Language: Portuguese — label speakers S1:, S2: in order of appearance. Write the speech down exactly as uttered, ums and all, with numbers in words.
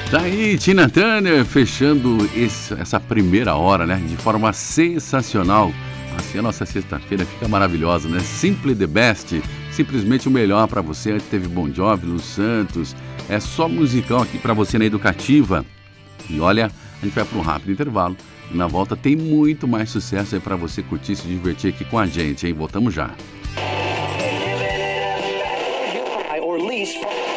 S1: Tá aí, Tina Turner fechando esse, essa primeira hora, né? De forma sensacional. Assim a nossa sexta-feira fica maravilhosa, né? Simply the best, simplesmente o melhor pra você. Antes teve Bon Jovi, Lu Santos. É só musicão aqui pra você na Educativa. E olha, a gente vai para um rápido intervalo. E na volta tem muito mais sucesso aí pra você curtir e se divertir aqui com a gente, hein? Voltamos já.